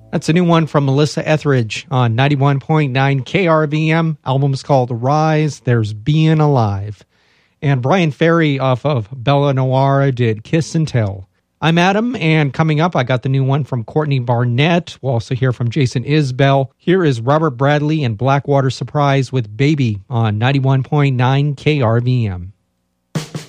That's a new one from Melissa Etheridge on 91.9 KRVM. Album's called Rise, There's Being Alive. And Brian Ferry off of Bella Noir did Kiss and Tell. I'm Adam, and coming up, I got the new one from Courtney Barnett. We'll also hear from Jason Isbell. Here is Robert Bradley and Blackwater Surprise with Baby on 91.9 KRVM.